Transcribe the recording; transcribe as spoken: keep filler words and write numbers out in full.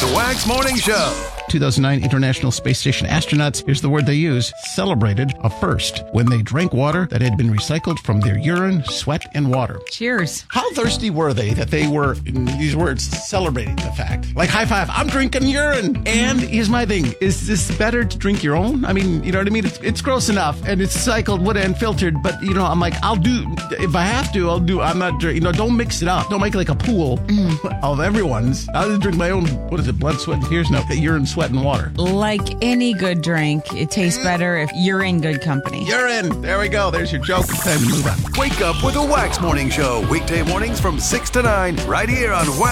The Wax Morning Show. two thousand nine International Space Station astronauts, here's the word they use, celebrated a first when they drank water that had been recycled from their urine, sweat, and water. Cheers. How thirsty were they that they were, in these words, celebrating the fact? Like, high five, I'm drinking urine. And here's my thing. Is this better to drink your own? I mean, you know what I mean? It's, it's gross enough, and it's cycled wood and filtered, but, you know, I'm like, I'll do, if I have to, I'll do, I'm not, you know, don't mix it up. Don't make it like a pool mm. of everyone's. I'll just drink my own, what is it, blood, sweat, and tears? No, urine, sweat, and water. Like any good drink, it tastes better if you're in good company. Urine. There we go. There's your joke. It's time to move on. Wake up with the Wax Morning Show. Weekday mornings from six to nine, right here on Wax.